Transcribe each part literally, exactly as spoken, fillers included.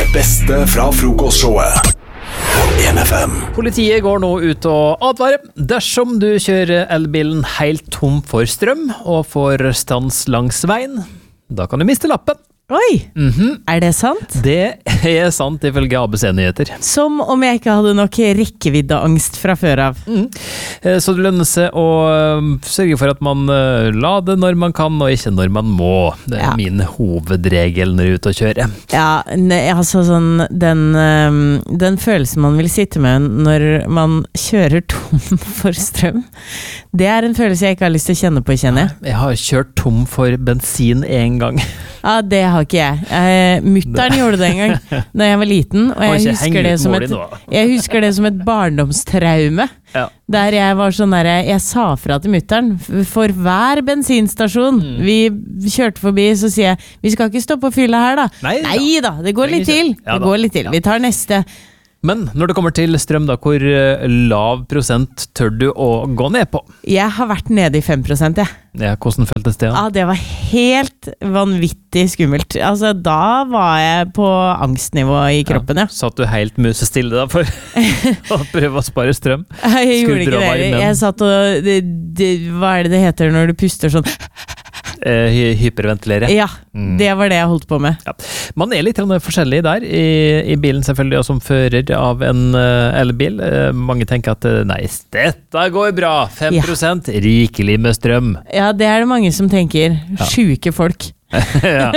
Det beste fra frokostshowet på en F M. Politiet går nå ut og advarer. Dersom du kjører elbilen helt tom for strøm og får stans langs veien, da kan du miste lappen. Oi, Mhm. er det sant? Det er sant ifølge A B C-nyheter. Som om jeg ikke hadde nok rekkeviddeangst fra før av. Mm. Så det lønner seg å sørge for at man lader når man kan, og ikke når man må. Det er Ja. min hovedregel når jeg er ute og kjører. Ja, ne, altså sånn, den, øhm, den følelsen man vil sitte med når man kjører tom for strøm, det er en følelse jeg ikke har lyst til å kjenne på, kjenner jeg. Jeg har kjørt tom for bensin en gang. Ja, det har ikke jeg. Eh, Mutteren gjorde det en gang da jeg var liten, og Må jeg ikke husker, henge det ut som mål i et, nå. jeg husker det som et barndomstraume. Ja. Der jeg var sånn der, jeg sa fra til mutteren, for hver bensinstasjon Mm. vi kjørte forbi, så sier jeg, vi skal ikke stoppe og fylle her da. Nei da. Nei da, det går litt til. Ja Det da. går litt til. Ja. Vi tar neste. Men når det kommer til strøm, da, hvor eh, lav prosent tør du å gå ned på? Jeg har vært nede i fem prosent, jeg. Ja, hvordan føltes det? Da? Ja, det var helt vanvittig skummelt. Altså, da var jeg på angstnivå i kroppen, ja. Satt du helt musestille da for å prøve å spare strøm? Jeg gjorde Skulder ikke og det. varmen. Jeg satt og det, det, hva er det det heter når du puster sånn? Eh, hy- hyperventilere? Ja, Mm. det var det jeg holdt på med. Ja. Man er litt grann forskjellig der, i, i bilen selvfølgelig, og som fører av en uh, elbil. Uh, mange tenker at uh, nei, dette går bra, fem prosent, rikelig med strøm. Ja, det er det mange som tenker. Sjuke folk. Ja.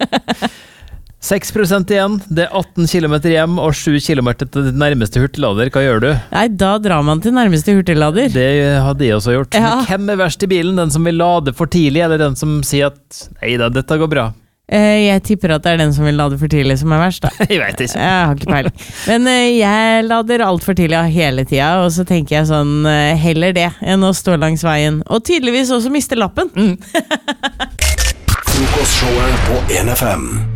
seks prosent igjen, det er atten kilometer hjem og sju kilometer til nærmeste hurtiglader. Hva gjør du? Nei, da drar man til nærmeste hurtiglader. Det hadde jeg også gjort. Ja. Men hvem er verst i bilen? Den som vil lade for tidlig, eller den som sier at nei da, dette går bra? Eh, Jeg tipper at det er den som vil lade for tidlig som er verst, da. Jeg vet ikke. Jeg har ikke peiling. Men eh, jeg lader alt for tidlig hele tida, og så tenker jeg sånn, eh, heller det enn å stå langs veien. Og tydeligvis også miste lappen. Frokostshowet på en F M.